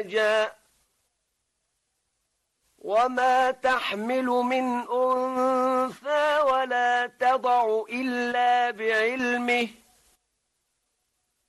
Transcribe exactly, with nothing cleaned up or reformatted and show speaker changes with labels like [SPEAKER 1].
[SPEAKER 1] جاء وما تحمل من أنثى ولا تضع إلا بعلم